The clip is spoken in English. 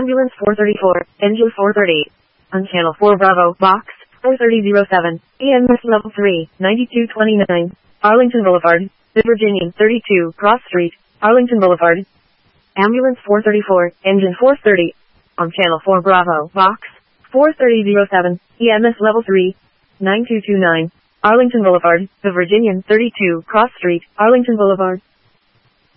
Ambulance 434, engine 430. On channel 4 Bravo, box 43007, EMS level 3, 9229, Arlington Boulevard, The Virginian 32, Cross Street, Arlington Boulevard. Ambulance 434, engine 430. On channel 4 Bravo, box 43007, EMS level 3, 9229, Arlington Boulevard, The Virginian 32, Cross Street, Arlington Boulevard.